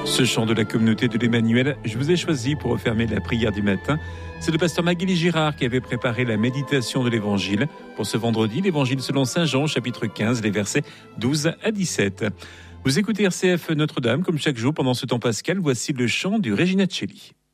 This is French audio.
Ce chant de la communauté de l'Emmanuel, je vous ai choisi pour refermer la prière du matin. C'est le pasteur Magali Girard qui avait préparé la méditation de l'Évangile. Pour ce vendredi, l'Évangile selon Saint Jean, chapitre 15, les versets 12 à 17. Vous écoutez RCF Notre-Dame, comme chaque jour pendant ce temps pascal. Voici le chant du Regina Coeli.